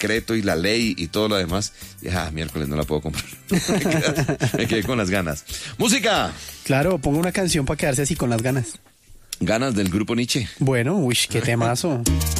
decreto y la ley y todo lo demás. Y miércoles no la puedo comprar. Me quedé con las ganas. ¡Música! Claro, ponga una canción para quedarse así con las ganas. Ganas del grupo Nietzsche. Bueno, uy, qué temazo.